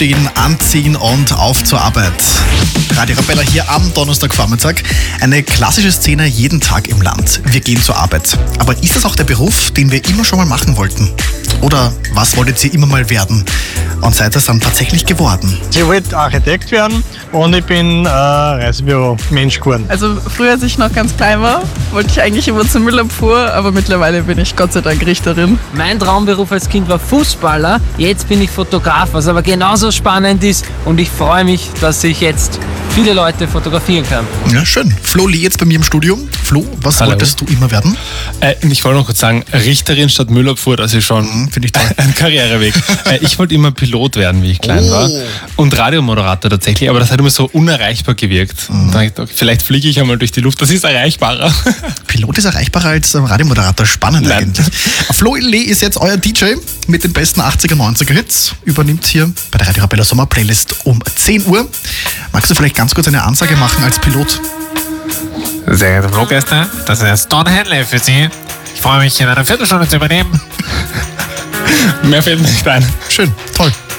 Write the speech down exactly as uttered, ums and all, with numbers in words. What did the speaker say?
Aufstehen, anziehen und auf zur Arbeit. Radio Arabella hier am Donnerstagvormittag. Eine klassische Szene jeden Tag im Land. Wir gehen zur Arbeit. Aber ist das auch der Beruf, den wir immer schon mal machen wollten? Oder was wolltet ihr immer mal werden? Und seid es dann tatsächlich geworden? Ich wollte Architekt werden und ich bin äh, Reisebüro-Mensch geworden. Also früher, als ich noch ganz klein war, wollte ich eigentlich immer zur Müllabfuhr, aber mittlerweile bin ich Gott sei Dank Richterin. Mein Traumberuf als Kind war Fußballer, jetzt bin ich Fotograf, was aber genauso spannend ist und ich freue mich, dass ich jetzt viele Leute fotografieren kann. Ja, schön. Flo Lee jetzt bei mir im Studio. Flo, was Hallo. wolltest du immer werden? Äh, ich wollte noch kurz sagen, Richterin statt Müllabfuhr, das ist schon Mhm, finde ich toll. ein Karriereweg. äh, ich wollte immer Pilot werden, wie ich klein Oh. war. Und Radiomoderator tatsächlich, aber das hat immer so unerreichbar gewirkt. Mhm. Und dann dachte ich, okay, vielleicht fliege ich einmal durch die Luft, das ist erreichbarer. Pilot ist erreichbarer als ähm, Radiomoderator. Spannend Nein. eigentlich. Flo Lee ist jetzt euer D J mit den besten achtziger, neunziger Hits. Übernimmt hier bei der Radio Arabella Sommer Playlist um zehn Uhr. Magst du vielleicht ganz kurz eine Ansage machen als Pilot? Sehr geehrte Fluggäste, das ist Don Henley für Sie. Ich freue mich, in einer Viertelstunde zu übernehmen. Mehr fällt mir nicht ein. Schön, toll.